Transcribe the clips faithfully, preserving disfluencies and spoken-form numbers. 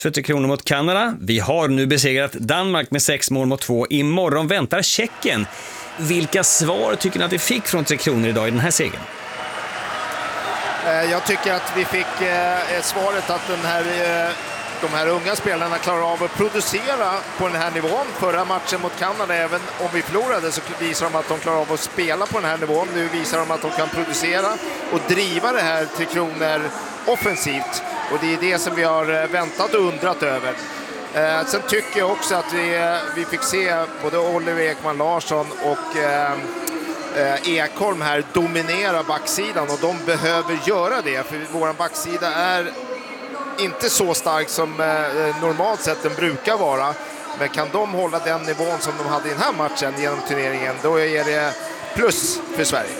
för Tre Kronor mot Kanada. Vi har nu besegrat Danmark med sex mål mot två. Imorgon väntar Tjeckien. Vilka svar tycker ni att vi fick från Tre Kronor idag i den här segern? Jag tycker att vi fick eh, svaret att den här, eh, de här unga spelarna klarar av att producera på den här nivån. Förra matchen mot Kanada, även om vi förlorade, så visar de att de klarar av att spela på den här nivån. Nu visar de att de kan producera och driva det här Tre Kronor offensivt. Och det är det som vi har väntat och undrat över. Eh, sen tycker jag också att vi, vi fick se både Oliver Ekman Larsson och eh, eh, Ekholm här dominera backsidan, och de behöver göra det, för vår backsida är inte så stark som eh, normalt sett den brukar vara. Men kan de hålla den nivån som de hade i den här matchen genom turneringen, då är det plus för Sverige.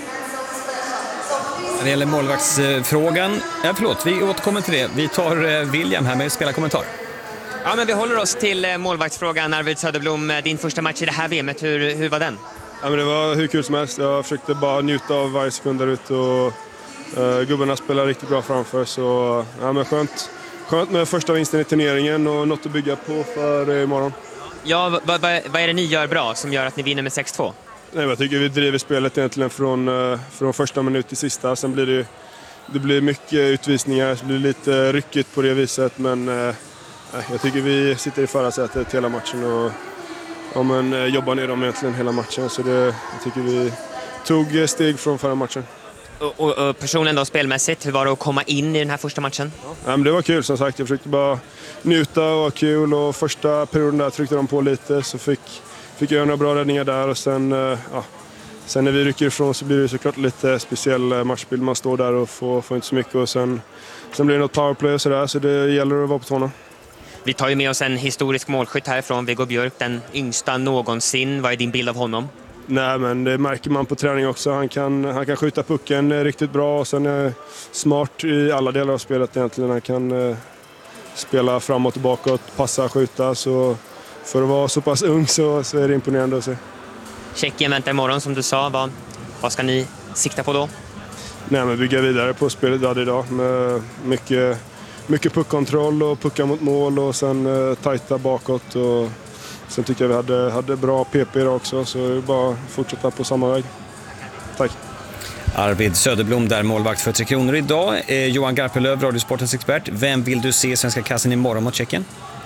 När det gäller målvaktsfrågan, ja, förlåt, vi återkommer till det. Vi tar William här med spelarkommentar. Ja, men vi håller oss till målvaktsfrågan. Arvid Söderblom, din första match i det här V M:et, hur, hur var den? Ja, men det var hur kul som helst. Jag försökte bara njuta av varje sekund där ute, och uh, gubbarna spelar riktigt bra framför. Så ja, men skönt. Skönt med första vinsten i turneringen och något att bygga på för imorgon. Ja, vad, vad, vad är det ni gör bra som gör att ni vinner med sex två? Nej, jag tycker vi driver spelet egentligen från, uh, från första minut till sista. Sen blir det, det blir mycket utvisningar, det blir lite ryckigt på det viset, men uh, jag tycker vi sitter i förarsätet hela matchen och ja, men, jobbar ner dem egentligen hela matchen. Så det, jag tycker vi tog steg från förra matchen. Och, och, och personen då spelmässigt, hur var det att komma in i den här första matchen? Ja, men det var kul som sagt. Jag försökte bara njuta och vara kul, och första perioden där tryckte de på lite, så fick, fick jag göra några bra räddningar där, och sen, ja, sen när vi rycker ifrån så blir det såklart lite speciell matchbild. Man står där och får, får inte så mycket, och sen, sen blir det något powerplay och sådär, så det gäller att vara på tårna. Vi tar ju med oss en historisk målskytt härifrån, Viggo Björk, den yngsta någonsin. Vad är din bild av honom? Nej, men det märker man på träning också. Han kan, han kan skjuta pucken riktigt bra, och sen är smart i alla delar av spelet egentligen. Han kan eh, spela framåt och bakåt, passa, skjuta. Så för att vara så pass ung så, så är det imponerande att se. Tjeckien väntar imorgon som du sa. Vad, vad ska ni sikta på då? Nej, men bygga vidare på spelet vi hade idag med mycket, mycket puckkontroll och puckar mot mål, och sen eh, tajta bakåt. Och sen tycker jag vi hade, hade bra P P idag också, så det är bara att fortsätta på samma väg. Tack. Arvid Söderblom där, målvakt för Tre Kronor idag. Eh, Johan Garpelöv, Radiosportens expert. Vem vill du se i Svenska kassen imorgon mot Tjeckien?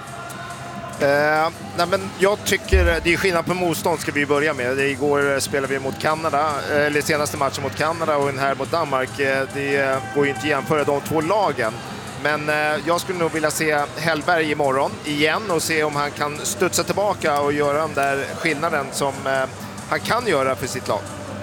Eh, nej men jag tycker det är skillnad på motstånd, ska vi börja med. Det igår spelade vi mot Kanada, eller senaste matchen mot Kanada, och den här mot Danmark. Det går ju inte att jämföra de två lagen. Men eh, jag skulle nog vilja se Hellberg imorgon igen och se om han kan studsa tillbaka och göra den där skillnaden som eh, han kan göra för sitt lag.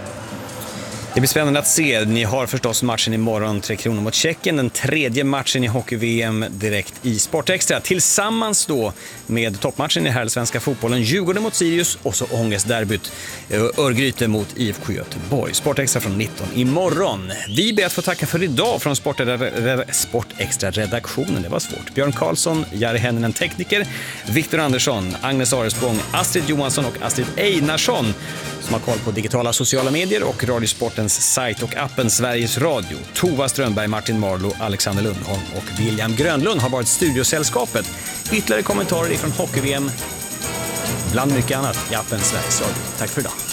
Det blir spännande att se. Ni har förstås matchen imorgon, Tre Kronor mot Tjeckien. Den tredje matchen i hockey-V M direkt i Sportextra. Tillsammans då med toppmatchen i herrallsvenska fotbollen. Djurgården mot Sirius och så ångestderbyt Örgryte mot I F K Göteborg. Sportextra från nitton imorgon. Vi ber att få tacka för idag från Sportextra-redaktionen. Det var svårt. Björn Karlsson, Jari Henninen tekniker, Viktor Andersson, Agnes Arespång, Astrid Johansson och Astrid Einarsson som har koll på digitala sociala medier och Radiosportens sajt och appen Sveriges Radio. Tova Strömberg, Martin Marlo, Alexander Lundholm och William Grönlund har varit studiosällskapet. Ytterligare kommentarer från hockey-V M bland mycket annat i appen Sveriges Radio. Tack för idag.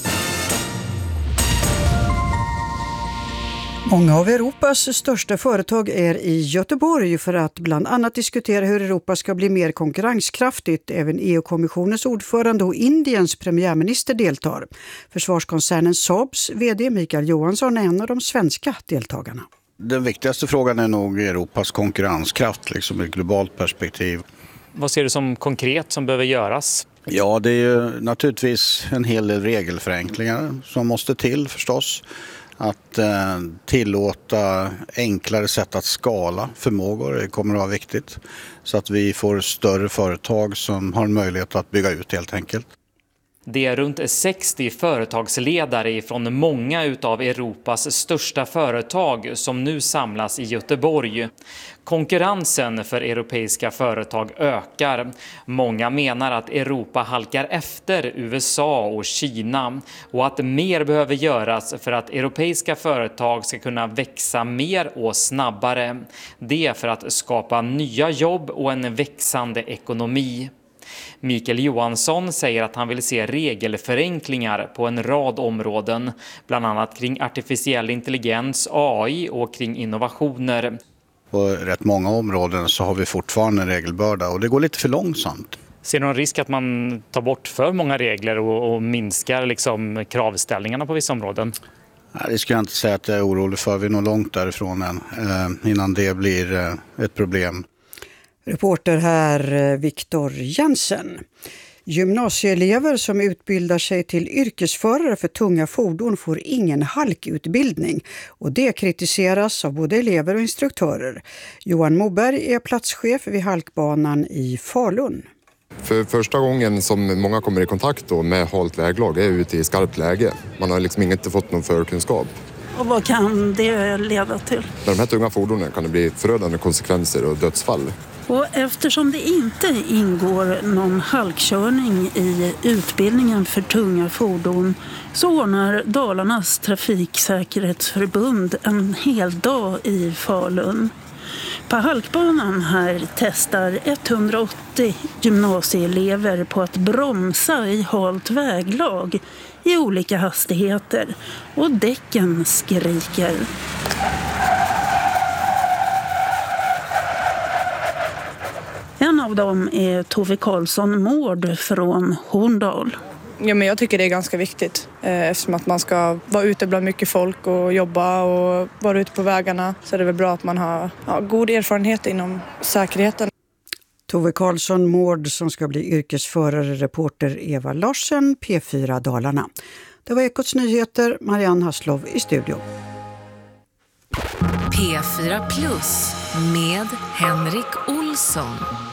Många av Europas största företag är i Göteborg för att bland annat diskutera hur Europa ska bli mer konkurrenskraftigt. Även E U-kommissionens ordförande och Indiens premiärminister deltar. Försvarskoncernen Saabs vd Mikael Johansson är en av de svenska deltagarna. Den viktigaste frågan är nog Europas konkurrenskraft, liksom i ett globalt perspektiv. Vad ser du som konkret som behöver göras? Ja, det är ju naturligtvis en hel del regelförenklingar som måste till förstås. Att eh, tillåta enklare sätt att skala förmågor, det kommer att vara viktigt. Så att vi får större företag som har möjlighet att bygga ut helt enkelt. Det är runt sextio företagsledare från många utav Europas största företag som nu samlas i Göteborg. Konkurrensen för europeiska företag ökar. Många menar att Europa halkar efter U S A och Kina och att mer behöver göras för att europeiska företag ska kunna växa mer och snabbare. Det är för att skapa nya jobb och en växande ekonomi. Mikael Johansson säger att han vill se regelförenklingar på en rad områden, bland annat kring artificiell intelligens, A I och kring innovationer. På rätt många områden så har vi fortfarande en regelbörda och det går lite för långsamt. Ser du någon risk att man tar bort för många regler och, och minskar liksom kravställningarna på vissa områden? Nej, det ska jag inte säga att jag är orolig för. Vi är nog långt därifrån än, eh, innan det blir eh, ett problem. Reporter här Viktor Jensen. Gymnasieelever som utbildar sig till yrkesförare för tunga fordon får ingen halkutbildning och det kritiseras av både elever och instruktörer. Johan Moberg är platschef vid halkbanan i Falun. För första gången som många kommer i kontakt då med halt väglag är ute i skarpt läge. Man har liksom inte fått någon förkunskap. Och vad kan det leda till? Med de här tunga fordonen kan det bli förödande konsekvenser och dödsfall. Och eftersom det inte ingår någon halkkörning i utbildningen för tunga fordon så ordnar Dalarnas trafiksäkerhetsförbund en hel dag i Falun. På halkbanan här testar etthundraåttio gymnasieelever på att bromsa i halt väglag i olika hastigheter och däcken skriker. En av dem är Tove Karlsson Mård från Horndal. Ja, men jag tycker det är ganska viktigt eh, eftersom att man ska vara ute bland mycket folk och jobba och vara ute på vägarna. Så är det väl bra att man har ja, god erfarenhet inom säkerheten. Tove Karlsson Mård som ska bli yrkesförare, reporter Eva Larsen, P fyra Dalarna. Det var Ekots nyheter, Marianne Hasslov i studio. P fyra Plus med Henrik Olsson.